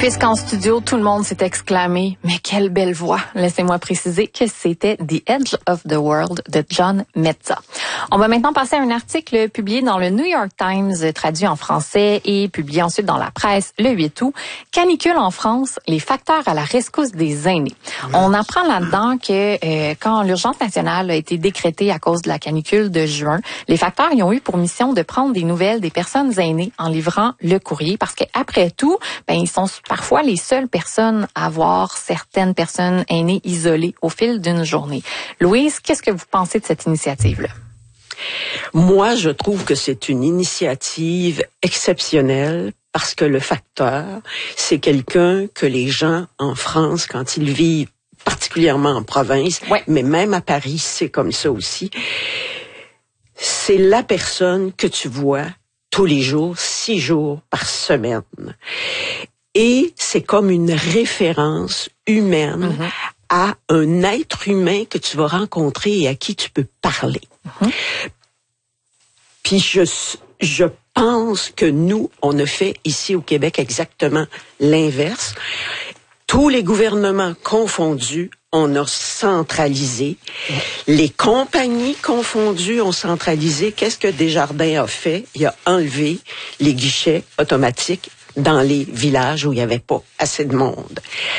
Puisqu'en studio, tout le monde s'est exclamé « Mais quelle belle voix !» Laissez-moi préciser que c'était « The Edge of the World » de John Metza. On va maintenant passer à un article publié dans le New York Times, traduit en français et publié ensuite dans la presse le 8 août. Canicule en France, les facteurs à la rescousse des aînés. On apprend là-dedans que quand l'urgence nationale a été décrétée à cause de la canicule de juin, les facteurs y ont eu pour mission de prendre des nouvelles des personnes aînées en livrant le courrier parce qu'après tout, ils sont parfois les seules personnes à voir certaines personnes aînées isolées au fil d'une journée. Louise, qu'est-ce que vous pensez de cette initiative-là? Moi, je trouve que c'est une initiative exceptionnelle parce que le facteur, c'est quelqu'un que les gens en France, quand ils vivent particulièrement en province, mais même à Paris, c'est comme ça aussi, c'est la personne que tu vois tous les jours, 6 jours par semaine. Et c'est comme une référence humaine à un être humain que tu vas rencontrer et à qui tu peux parler. Puis je pense que nous, on a fait ici au Québec exactement l'inverse. Tous les gouvernements confondus, on a centralisé. Les compagnies confondues ont centralisé. Qu'est-ce que Desjardins a fait? Il a enlevé les guichets automatiques dans les villages où il n'y avait pas assez de monde.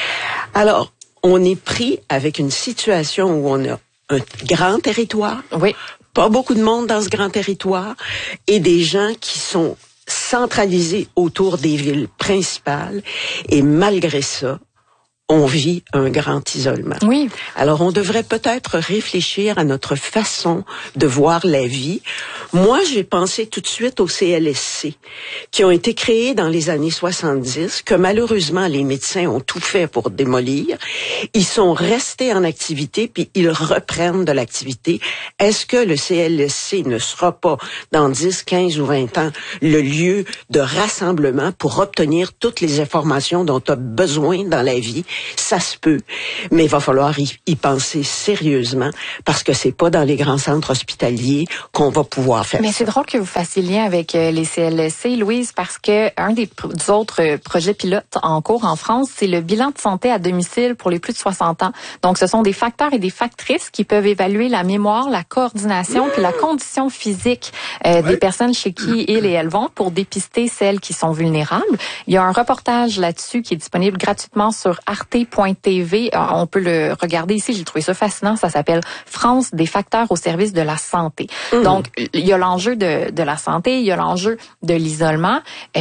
Alors, on est pris avec une situation où on a un grand territoire, pas beaucoup de monde dans ce grand territoire, et des gens qui sont centralisés autour des villes principales, et malgré ça, on vit un grand isolement. Oui. Alors, on devrait peut-être réfléchir à notre façon de voir la vie. Moi, j'ai pensé tout de suite aux CLSC, qui ont été créés dans les années 70, que malheureusement, les médecins ont tout fait pour démolir. Ils sont restés en activité, puis ils reprennent de l'activité. Est-ce que le CLSC ne sera pas, dans 10, 15 ou 20 ans, le lieu de rassemblement pour obtenir toutes les informations dont tu as besoin dans la vie? Ça se peut, mais il va falloir y penser sérieusement parce que c'est pas dans les grands centres hospitaliers qu'on va pouvoir faire. Mais c'est drôle que vous fassiez lien avec les CLSC, Louise, parce que un des autres projets pilotes en cours en France, c'est le bilan de santé à domicile pour les plus de 60 ans. Donc, ce sont des facteurs et des factrices qui peuvent évaluer la mémoire, la coordination puis la condition physique des personnes chez qui ils et elles vont pour dépister celles qui sont vulnérables. Il y a un reportage là-dessus qui est disponible gratuitement sur arte.tv. On peut le regarder ici. J'ai trouvé ça fascinant. Ça s'appelle France des facteurs au service de la santé. Donc, il y a l'enjeu de la santé, il y a l'enjeu de l'isolement.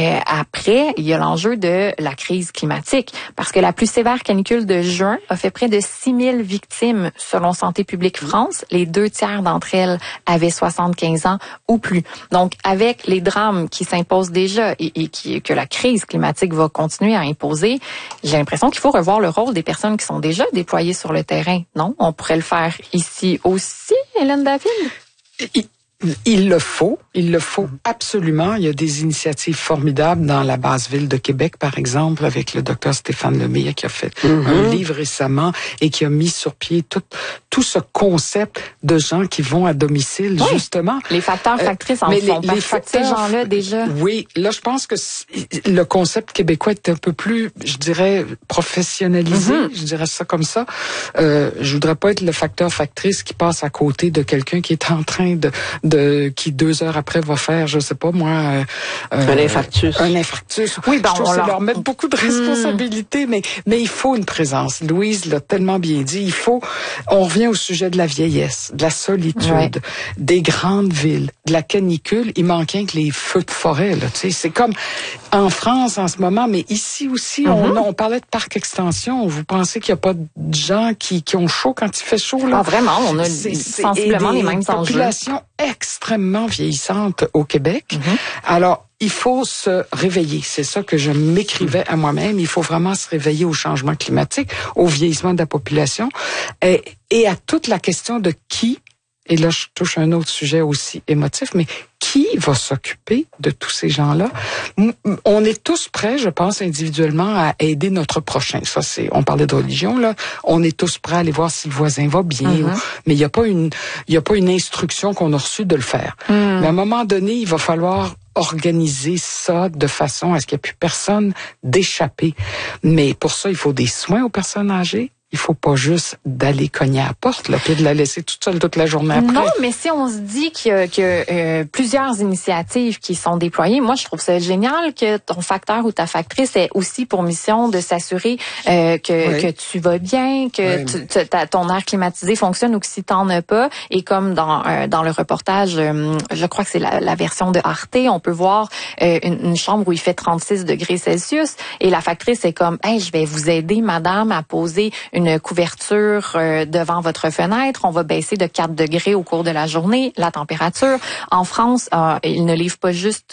Après, il y a l'enjeu de la crise climatique. Parce que la plus sévère canicule de juin a fait près de 6000 victimes selon Santé publique France. Les 2/3 d'entre elles avaient 75 ans ou plus. Donc, avec les drames qui s'imposent déjà et que la crise climatique va continuer à imposer, j'ai l'impression qu'il faut revoir le rôle des personnes qui sont déjà déployées sur le terrain. Non? On pourrait le faire ici aussi, Hélène David? Il le faut absolument. Il y a des initiatives formidables dans la basse ville de Québec, par exemple, avec le docteur Stéphane Lemire qui a fait un livre récemment et qui a mis sur pied tout ce concept de gens qui vont à domicile, justement. Les facteurs, factrices en font partie de ces gens-là déjà. Oui, là, je pense que le concept québécois est un peu plus, je dirais, professionnalisé. Je dirais ça comme ça. Je voudrais pas être le facteur, factrice qui passe à côté de quelqu'un qui est en train qui 2 heures après va faire, je sais pas moi, un infarctus. Un infarctus. Oui, je trouve que ça leur met beaucoup de responsabilités, mais il faut une présence. Louise l'a tellement bien dit. On revient au sujet de la vieillesse, de la solitude, des grandes villes, de la canicule. Il manque rien que les feux de forêt, là. Tu sais, c'est comme en France en ce moment, mais ici aussi, on parlait de parc extension. Vous pensez qu'il y a pas de gens qui ont chaud quand il fait chaud, là? Ah, vraiment, on a sensiblement les mêmes enjeux. Extrêmement vieillissante au Québec. Alors, il faut se réveiller. C'est ça que je m'écrivais à moi-même. Il faut vraiment se réveiller au changement climatique, au vieillissement de la population et à toute la question de qui, et là je touche un autre sujet aussi émotif, mais qui va s'occuper de tous ces gens-là? On est tous prêts, je pense, individuellement, à aider notre prochain. Ça, on parlait de religion, là. On est tous prêts à aller voir si le voisin va bien. Mais il n'y a pas une instruction qu'on a reçue de le faire. Mais à un moment donné, il va falloir organiser ça de façon à ce qu'il n'y ait plus personne d'échapper. Mais pour ça, il faut des soins aux personnes âgées. Il faut pas juste d'aller cogner à la porte, là, puis de la laisser toute seule toute la journée après. Non, mais si on se dit qu'il y a plusieurs initiatives qui sont déployées, moi, je trouve ça génial que ton facteur ou ta factrice ait aussi pour mission de s'assurer que tu vas bien, que ton air climatisé fonctionne ou que si t'en as pas. Et comme dans le reportage, je crois que c'est la version de Arte, on peut voir une chambre où il fait 36 degrés Celsius et la factrice est comme, hey, je vais vous aider, madame, à poser une couverture devant votre fenêtre. On va baisser de 4 degrés au cours de la journée la température. En France, ils ne livrent pas juste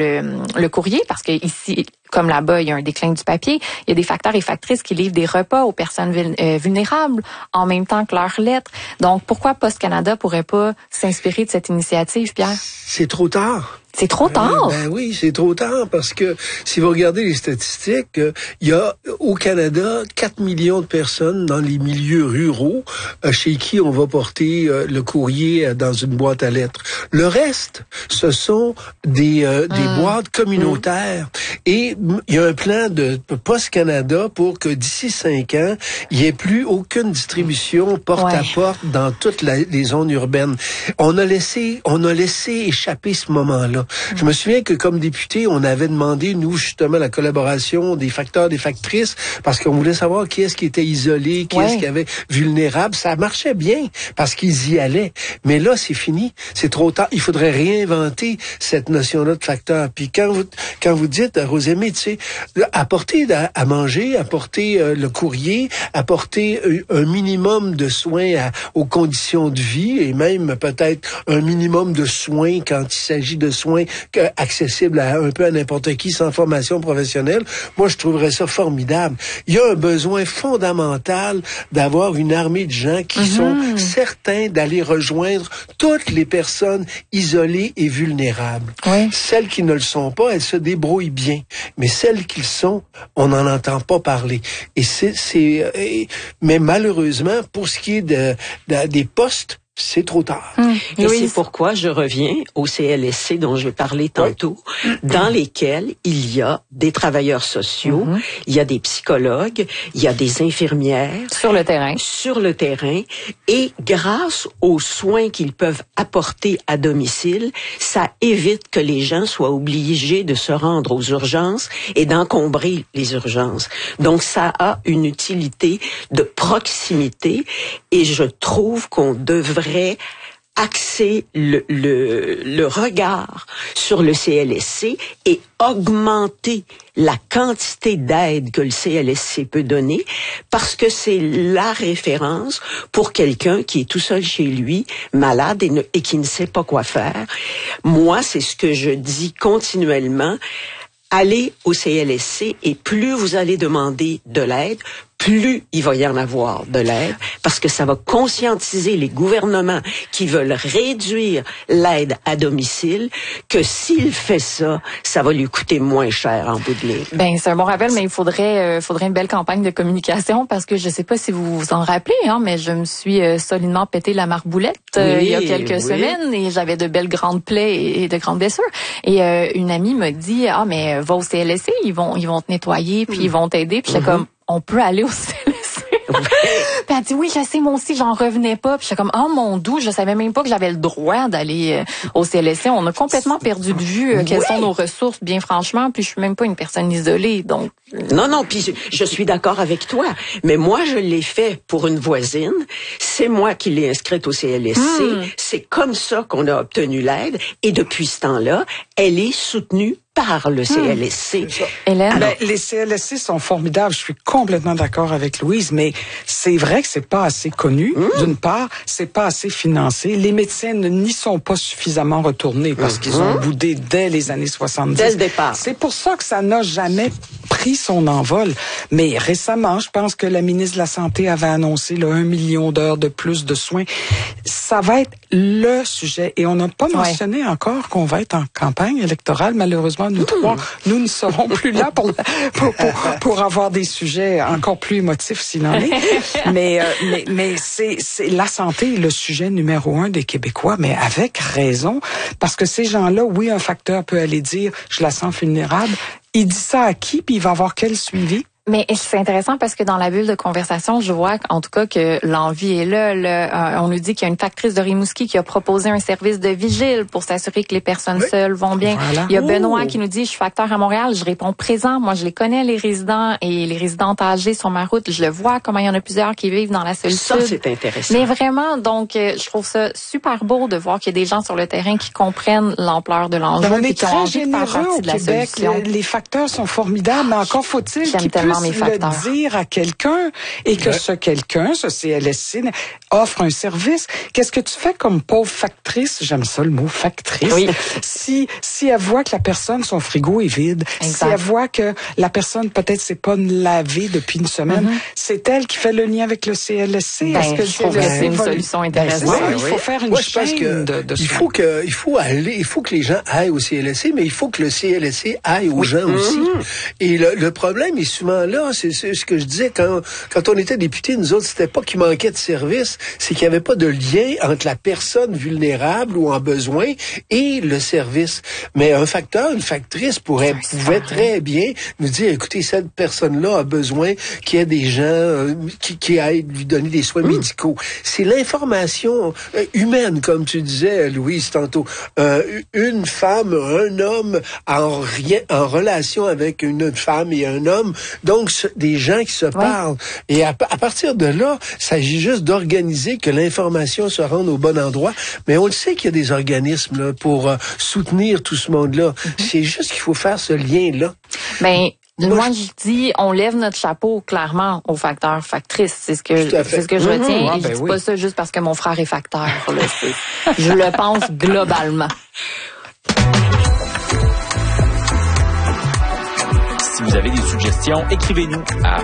le courrier parce que ici, comme là-bas, il y a un déclin du papier. Il y a des facteurs et factrices qui livrent des repas aux personnes vulnérables en même temps que leurs lettres. Donc, pourquoi Post Canada pourrait pas s'inspirer de cette initiative, Pierre? C'est trop tard. C'est trop tard? Ben oui, c'est trop tard parce que si vous regardez les statistiques, il y a au Canada 4 millions de personnes dans les milieux ruraux chez qui on va porter le courrier dans une boîte à lettres. Le reste, ce sont des boîtes communautaires. Et il y a un plan de Post Canada pour que d'ici 5 ans, il n'y ait plus aucune distribution porte à porte dans toutes les zones urbaines. On a laissé échapper ce moment-là. Je me souviens que comme député, on avait demandé, nous, justement, la collaboration des facteurs, des factrices, parce qu'on voulait savoir qui est-ce qui était isolé, qui est-ce qui avait vulnérable. Ça marchait bien, parce qu'ils y allaient. Mais là, c'est fini. C'est trop tard. Il faudrait réinventer cette notion-là de facteur. Puis quand vous dites, Rosemée, tu sais, apporter à manger, apporter le courrier, apporter un minimum de soins aux conditions de vie, et même peut-être un minimum de soins quand il s'agit de soins accessibles un peu à n'importe qui sans formation professionnelle, moi je trouverais ça formidable. Il y a un besoin fondamental d'avoir une armée de gens qui sont certains d'aller rejoindre toutes les personnes isolées et vulnérables. Oui. Celles qui ne le sont pas, elles se débrouillent bien. Mais celles qui le sont, on n'en entend pas parler. Mais malheureusement, pour ce qui est des postes, c'est trop tard. Et c'est pourquoi je reviens au CLSC dont je parlais tantôt, dans lesquels il y a des travailleurs sociaux, il y a des psychologues, il y a des infirmières. Sur le terrain. Sur le terrain. Et grâce aux soins qu'ils peuvent apporter à domicile, ça évite que les gens soient obligés de se rendre aux urgences et d'encombrer les urgences. Donc ça a une utilité de proximité et je trouve qu'on devrait axer le regard sur le CLSC et augmenter la quantité d'aide que le CLSC peut donner parce que c'est la référence pour quelqu'un qui est tout seul chez lui, malade et qui ne sait pas quoi faire. Moi, c'est ce que je dis continuellement. Allez au CLSC et plus vous allez demander de l'aide, plus il va y en avoir de l'aide, parce que ça va conscientiser les gouvernements qui veulent réduire l'aide à domicile, que s'il fait ça, ça va lui coûter moins cher en bout de ligne. Ben, c'est un bon rappel, mais il faudrait une belle campagne de communication, parce que je sais pas si vous vous en rappelez, mais je me suis solidement pété la marboulette il y a quelques semaines, et j'avais de belles grandes plaies et de grandes blessures. Et une amie m'a dit, mais va au CLSC, ils vont te nettoyer, puis ils vont t'aider, puis j'étais comme, on peut aller au CLSC. Puis elle dit, oui, je sais, moi aussi, j'en revenais pas. Puis j'étais comme, oh mon Dieu, je savais même pas que j'avais le droit d'aller au CLSC. On a complètement perdu de vue quelles sont nos ressources, bien franchement. Puis je suis même pas une personne isolée, donc... Non, puis je suis d'accord avec toi. Mais moi, je l'ai fait pour une voisine. C'est moi qui l'ai inscrite au CLSC. C'est comme ça qu'on a obtenu l'aide. Et depuis ce temps-là, elle est soutenue par le CLSC. Hélène? Les CLSC sont formidables. Je suis complètement d'accord avec Louise, mais c'est vrai que c'est pas assez connu. D'une part, c'est pas assez financé. Les médecins n'y sont pas suffisamment retournés parce qu'ils ont boudé dès les années 70. Dès le départ. C'est pour ça que ça n'a jamais pris son envol. Mais récemment, je pense que la ministre de la Santé avait annoncé 1 million d'heures de plus de soins. Ça va être le sujet. Et on n'a pas mentionné encore qu'on va être en campagne électorale. Malheureusement, nous trois, nous ne serons plus là pour avoir des sujets encore plus émotifs s'il en est. Mais c'est la santé est le sujet numéro 1 des Québécois, mais avec raison. Parce que ces gens-là, oui, un facteur peut aller dire « je la sens vulnérable ». Il dit ça à qui, puis il va avoir quel suivi? Mais c'est intéressant parce que dans la bulle de conversation, je vois en tout cas que l'envie est là. On nous dit qu'il y a une factrice de Rimouski qui a proposé un service de vigile pour s'assurer que les personnes seules vont bien. Voilà. Il y a Benoît qui nous dit, je suis facteur à Montréal, je réponds présent. Moi, je les connais, les résidents et les résidentes âgées sur ma route. Je le vois, comment il y en a plusieurs qui vivent dans la solitude. Ça, c'est intéressant. Mais vraiment, donc, je trouve ça super beau de voir qu'il y a des gens sur le terrain qui comprennent l'ampleur de l'enjeu et qui ont envie de faire partie de la solution. Les facteurs sont formidables, mais encore faut-il qu'ils puissent le dire à quelqu'un et que ce quelqu'un, ce CLSC, offre un service. Qu'est-ce que tu fais comme pauvre factrice? J'aime ça le mot factrice. Oui. Si elle voit que la personne, son frigo est vide, si elle voit que la personne peut-être s'est pas lavée depuis une semaine, c'est elle qui fait le lien avec le CLSC. Est-ce que je trouve que c'est une solution intéressante? Il faut faire une chaîne de il faut que les gens aillent au CLSC, mais il faut que le CLSC aille aux gens aussi. Et le problème est souvent là, c'est ce que je disais quand on était député, nous autres, c'était pas qu'il manquait de services, c'est qu'il y avait pas de lien entre la personne vulnérable ou en besoin et le service. Mais un facteur, une factrice pouvait très bien nous dire, écoutez, cette personne-là a besoin qu'il y ait des gens qui aillent lui donner des soins médicaux. C'est l'information humaine, comme tu disais, Louise, tantôt. Une femme, un homme en relation avec une femme et un homme, donc des gens qui se parlent. Et à partir de là, il s'agit juste d'organiser que l'information se rende au bon endroit. Mais on le sait qu'il y a des organismes là, pour soutenir tout ce monde-là. C'est juste qu'il faut faire ce lien-là. Ben, moi, je dis, on lève notre chapeau clairement aux facteurs factrices. C'est ce que je retiens. Et je dis pas ça juste parce que mon frère est facteur. Là, je le pense globalement. Si vous avez des suggestions, écrivez-nous à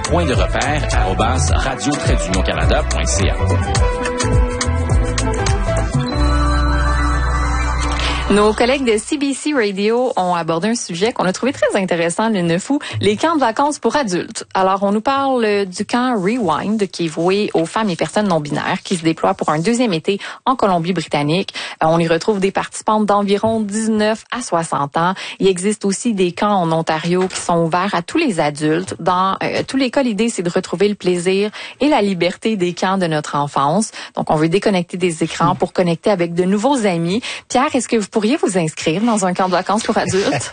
pointderepère@radio-canada.ca. Nos collègues de CBC Radio ont abordé un sujet qu'on a trouvé très intéressant le 9 août, les camps de vacances pour adultes. Alors, on nous parle du camp Rewind, qui est voué aux femmes et personnes non-binaires, qui se déploie pour un 2e été en Colombie-Britannique. On y retrouve des participantes d'environ 19 à 60 ans. Il existe aussi des camps en Ontario qui sont ouverts à tous les adultes. Dans tous les cas, l'idée, c'est de retrouver le plaisir et la liberté des camps de notre enfance. Donc, on veut déconnecter des écrans pour connecter avec de nouveaux amis. Pierre, est-ce que vous pourriez vous inscrire dans un camp de vacances pour adultes?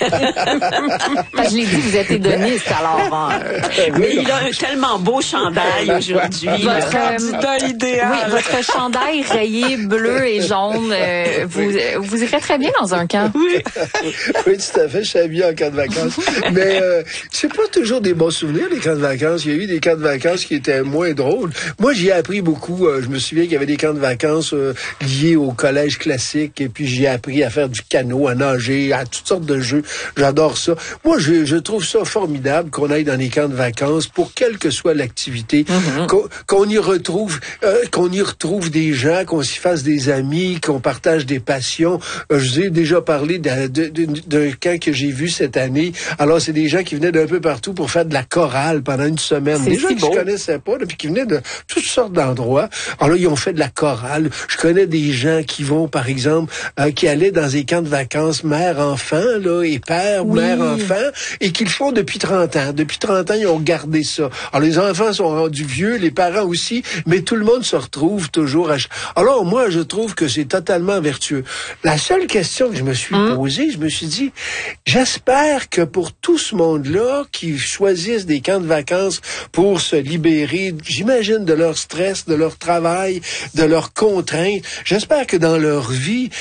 Je l'ai dit, vous êtes hédoniste, alors. Mais il a un tellement beau chandail aujourd'hui. Votre candidat idéal. Oui, votre chandail rayé bleu et jaune, vous irez très bien dans un camp. Oui, tout à fait. Je suis habillé en camp de vacances. Mais c'est pas toujours des bons souvenirs, les camps de vacances. Il y a eu des camps de vacances qui étaient moins drôles. Moi, j'y ai appris beaucoup. Je me souviens qu'il y avait des camps de vacances liés au collège classique, et puis j'y ai appris à faire du canot, à nager, à toutes sortes de jeux. J'adore ça. Moi, je trouve ça formidable qu'on aille dans les camps de vacances pour quelle que soit l'activité, qu'on y retrouve des gens, qu'on s'y fasse des amis, qu'on partage des passions. Je vous ai déjà parlé d'un camp que j'ai vu cette année. Alors, c'est des gens qui venaient d'un peu partout pour faire de la chorale pendant une semaine. Des gens que je connaissais pas, puis qui venaient de toutes sortes d'endroits. Alors là, ils ont fait de la chorale. Je connais des gens qui vont, par exemple, qui allaient dans des camps de vacances mère-enfant, là, et père, mère-enfant, et qu'ils font depuis 30 ans. Depuis 30 ans, ils ont gardé ça. Alors, les enfants sont rendus vieux, les parents aussi, mais tout le monde se retrouve toujours. Alors, moi, je trouve que c'est totalement vertueux. La seule question que je me suis posée, je me suis dit, j'espère que pour tout ce monde-là qui choisissent des camps de vacances pour se libérer, j'imagine, de leur stress, de leur travail, de leurs contraintes, j'espère que dans leur vie, il y a une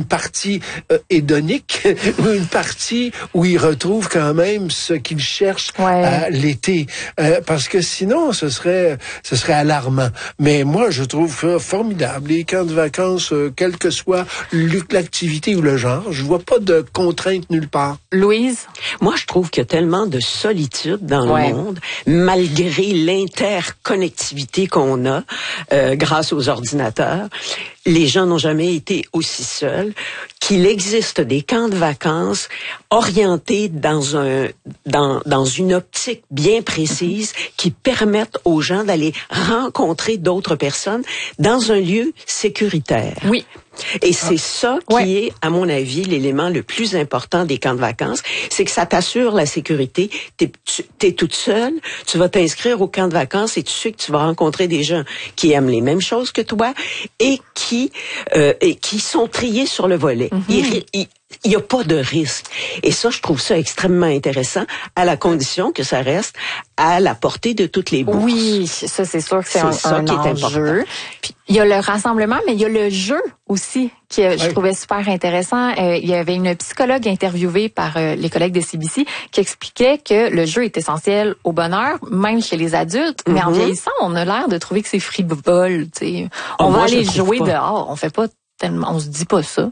partie hédonique ou une partie où il retrouve quand même ce qu'il cherche à l'été. Parce que sinon, ce serait alarmant. Mais moi, je trouve formidable les camps de vacances, quelle que soit l'activité ou le genre. Je vois pas de contraintes nulle part. Louise? Moi, je trouve qu'il y a tellement de solitude dans le monde, malgré l'interconnectivité qu'on a grâce aux ordinateurs. Les gens n'ont jamais été aussi seuls, qu'il existe des camps de vacances orientés dans une optique bien précise qui permettent aux gens d'aller rencontrer d'autres personnes dans un lieu sécuritaire. Oui. Et c'est ça qui est, à mon avis, l'élément le plus important des camps de vacances, c'est que ça t'assure la sécurité. T'es toute seule, tu vas t'inscrire au camp de vacances et tu sais que tu vas rencontrer des gens qui aiment les mêmes choses que toi et qui sont triés sur le volet. Il n'y a pas de risque. Et ça, je trouve ça extrêmement intéressant, à la condition que ça reste à la portée de toutes les bourses. Oui, ça, c'est sûr que c'est un qui est enjeu. Puis, il y a le rassemblement, mais il y a le jeu aussi, que je trouvais super intéressant. Il y avait une psychologue interviewée par les collègues de CBC qui expliquait que le jeu est essentiel au bonheur, même chez les adultes. Mais en vieillissant, on a l'air de trouver que c'est frivole. On va aller jouer dehors. On fait pas tellement, on se dit pas ça.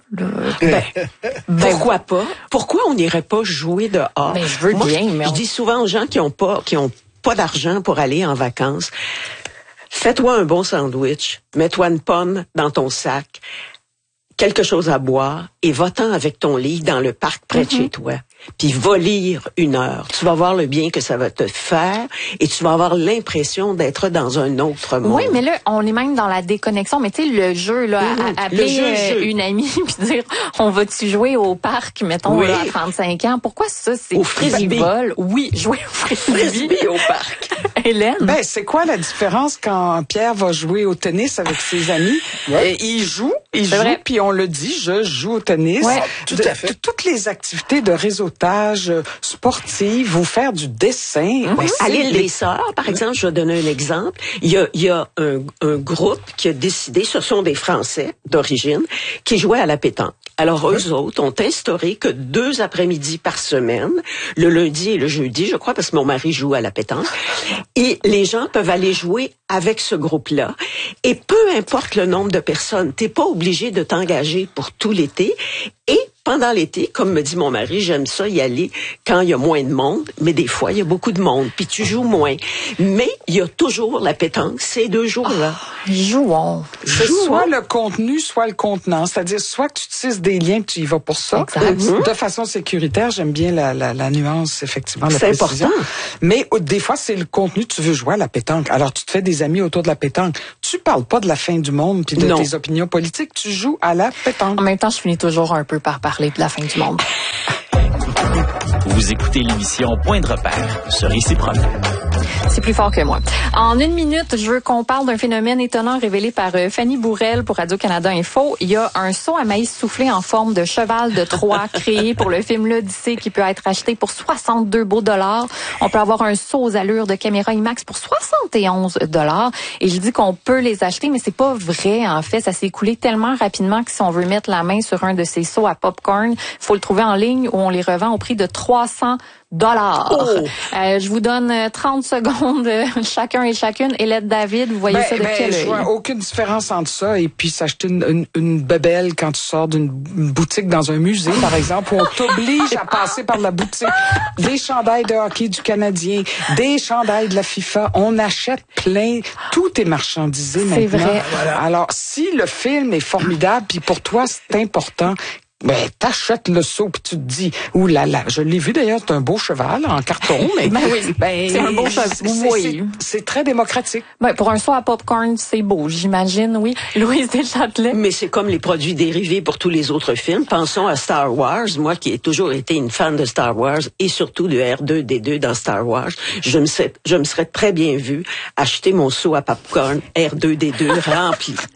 Pourquoi pas? Pourquoi on n'irait pas jouer dehors? Mais je veux bien. Je dis souvent aux gens qui ont pas d'argent pour aller en vacances, fais-toi un bon sandwich, mets-toi une pomme dans ton sac, quelque chose à boire et va-t'en avec ton livre dans le parc près de chez toi. Puis va lire 1 heure. Tu vas voir le bien que ça va te faire et tu vas avoir l'impression d'être dans un autre monde. Oui, mais là, on est même dans la déconnexion. Mais tu sais, le jeu, là, appeler une amie puis dire, on va-tu jouer au parc, mettons, là, à 35 ans? Pourquoi ça, c'est frivole? Oui, jouer au frisbee au parc. Hélène? Ben, c'est quoi la différence quand Pierre va jouer au tennis avec ses amis? Il joue, puis on le dit, je joue au tennis. Ouais, tout à fait. Toutes les activités de réseautage sportif ou faire du dessin. À l'île des Sœurs, par exemple, je vais donner un exemple. Il y a un groupe qui a décidé, ce sont des Français d'origine, qui jouaient à la pétanque. Alors, eux autres ont instauré que 2 après-midi par semaine, le lundi et le jeudi, je crois, parce que mon mari joue à la pétanque, et les gens peuvent aller jouer avec ce groupe-là. Et peu importe le nombre de personnes, t'es pas obligé de t'engager pour tout l'été. Et pendant l'été, comme me dit mon mari, j'aime ça y aller quand il y a moins de monde, mais des fois, il y a beaucoup de monde, puis tu joues moins. Mais il y a toujours la pétanque ces 2 jours-là. Jouons. C'est soit le contenu, soit le contenant. C'est-à-dire, soit que tu tisses des liens, que tu y vas pour ça. De façon sécuritaire, j'aime bien la nuance, effectivement, la précision. C'est important. Mais des fois, c'est le contenu, tu veux jouer à la pétanque. Alors, tu te fais des amis autour de la pétanque. Tu parles pas de la fin du monde puis de tes opinions politiques, tu joues à la pétanque. En même temps, je finis toujours un peu par parler de la fin du monde. Vous écoutez l'émission Point de repère sur Réciproque. C'est plus fort que moi. En 1 minute, je veux qu'on parle d'un phénomène étonnant révélé par Fanny Bourrel pour Radio-Canada Info. Il y a un seau à maïs soufflé en forme de cheval de Troie créé pour le film L'Odyssée qui peut être acheté pour 62 beaux dollars. On peut avoir un seau aux allures de caméra IMAX pour 71 dollars. Et je dis qu'on peut les acheter, mais c'est pas vrai en fait. Ça s'est écoulé tellement rapidement que si on veut mettre la main sur un de ces seaux à popcorn, il faut le trouver en ligne où on les revend au prix de 300 dollars. Je vous donne 30 secondes chacun et chacune. Hélène David, vous voyez ça de quel œil? Je vois aucune différence entre ça et puis s'acheter une bébelle quand tu sors d'une boutique dans un musée, par exemple, où on t'oblige à passer par la boutique. Des chandails de hockey du Canadien, des chandails de la FIFA. On achète plein. Tout est marchandisé maintenant. C'est vrai. Alors, si le film est formidable puis pour toi, c'est important, ben, t'achètes le seau puis tu te dis, ouh là là, je l'ai vu d'ailleurs, c'est un beau cheval en carton, mais c'est un beau cheval. Oui. C'est très démocratique. Ben, pour un seau à popcorn, c'est beau, j'imagine, oui. Louise Deschâtelet. Mais c'est comme les produits dérivés pour tous les autres films. Pensons à Star Wars. Moi qui ai toujours été une fan de Star Wars et surtout de R2-D2 dans Star Wars, je me serais très bien vue acheter mon seau à popcorn R2-D2 rempli.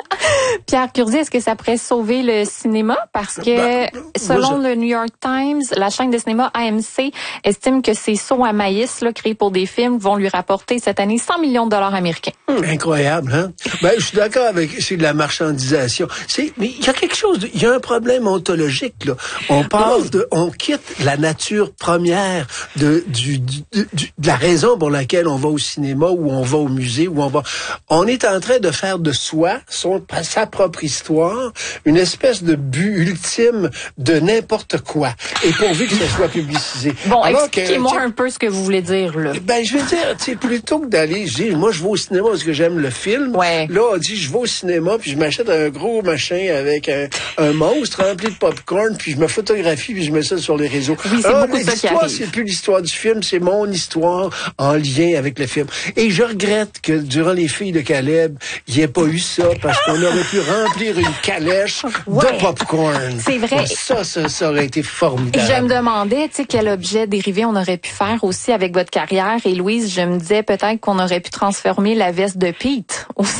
Pierre Curzi, est-ce que ça pourrait sauver le cinéma? Parce que, selon le New York Times, la chaîne de cinéma AMC estime que ces sauts à maïs, là, créés pour des films, vont lui rapporter cette année 100 millions de dollars américains. Incroyable, hein? Ben, je suis d'accord avec, c'est de la marchandisation. Mais il y a quelque chose, il y a un problème ontologique, là. On quitte la nature première de la raison pour laquelle on va au cinéma ou on va au musée ou on est en train de faire de soi, sa propre histoire, une espèce de but ultime de n'importe quoi. Et pourvu que ça soit publicisé. Bon, expliquez-moi un peu ce que vous voulez dire, là. Ben, je veux dire, tu sais, plutôt que d'aller, je dis, moi, je vais au cinéma parce que j'aime le film. Ouais. Là, on dit, je vais au cinéma puis je m'achète un gros machin avec un monstre rempli de popcorn puis je me photographie puis je mets ça sur les réseaux. Oui, c'est beaucoup ça qui l'histoire, arrive. c'est plus l'histoire du film, c'est mon histoire en lien avec le film. Et je regrette que durant les filles de Caleb, il n'y ait pas eu ça parce qu'on aurait pu remplir une calèche de popcorn. C'est vrai. Ça aurait été formidable. Je me demandais, tu sais, quel objet dérivé on aurait pu faire aussi avec votre carrière. Et Louise, je me disais peut-être qu'on aurait pu transformer la veste de Pete aussi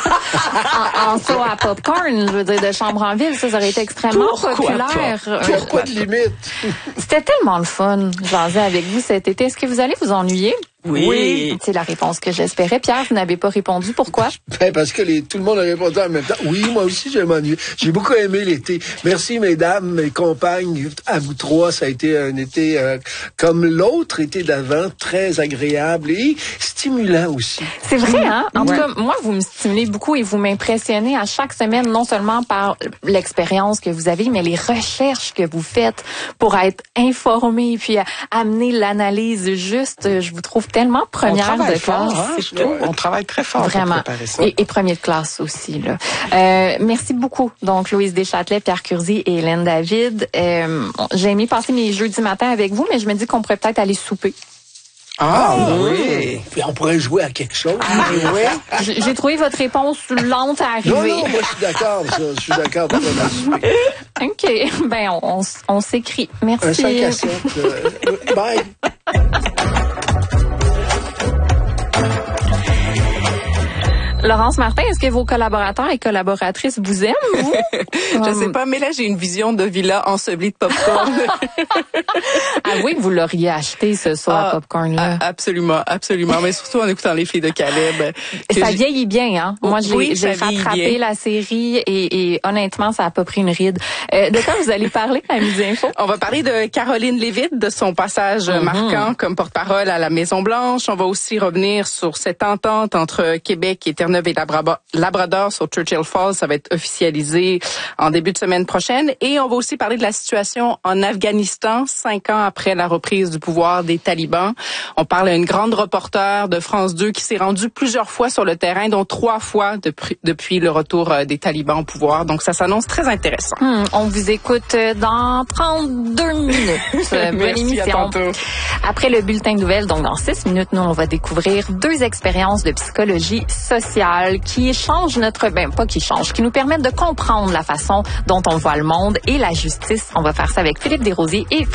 en saut à popcorn, je veux dire, de chambre en ville. Ça aurait été extrêmement populaire. Pourquoi de limite? C'était tellement le fun, jaser avec vous cet été. Est-ce que vous allez vous ennuyer? Oui. C'est la réponse que j'espérais. Pierre, vous n'avez pas répondu. Pourquoi? Ben, parce que tout le monde a répondu en même temps. Oui, moi aussi, je m'ennuie. J'ai beaucoup aimé l'été. Merci, mesdames, mes compagnes. À vous trois, ça a été un été comme l'autre été d'avant, très agréable et stimulant aussi. C'est vrai, hein? En tout cas, moi, vous me stimulez beaucoup et vous m'impressionnez à chaque semaine, non seulement par l'expérience que vous avez, mais les recherches que vous faites pour être informé puis amener l'analyse juste. Je vous trouve tellement première de classe. Hein, on travaille très fort vraiment. Pour préparer ça. Et premier de classe aussi, là. Merci beaucoup. Donc, Louise Deschâtelet, Pierre Curzi et Hélène David. J'ai aimé passer mes jeudis matins avec vous, mais je me dis qu'on pourrait peut-être aller souper. Oui. Puis on pourrait jouer à quelque chose. Oui. J'ai trouvé votre réponse lente à arriver. Non, moi, je suis d'accord. Je suis d'accord. OK. Ben, on s'écrit. Merci. Un 5 à 7. Bye. Laurence Martin, est-ce que vos collaborateurs et collaboratrices vous aiment, vous? Je sais pas, mais là, j'ai une vision de villa ensevelie de popcorn. Avouez que vous l'auriez acheté, ce soir, popcorn-là. Absolument, absolument. Mais surtout en écoutant les filles de Caleb. Ça vieillit bien, hein? Moi, j'ai rattrapé bien la série et honnêtement, ça a pas pris une ride. De quoi vous allez parler à Midi Info? On va parler de Caroline Lévitte, de son passage marquant comme porte-parole à la Maison-Blanche. On va aussi revenir sur cette entente entre Québec et Terre-Neuve et Labrador sur Churchill Falls. Ça va être officialisé en début de semaine prochaine. Et on va aussi parler de la situation en Afghanistan, 5 ans après la reprise du pouvoir des talibans. On parle à une grande reporter de France 2 qui s'est rendue plusieurs fois sur le terrain, dont 3 fois depuis le retour des talibans au pouvoir. Donc, ça s'annonce très intéressant. On vous écoute dans 32 minutes. Bonne émission. Après le bulletin de nouvelles, donc dans 6 minutes, nous, on va découvrir 2 expériences de psychologie sociale qui changent qui nous permettent de comprendre la façon dont on voit le monde et la justice. On va faire ça avec Philippe Desrosiers et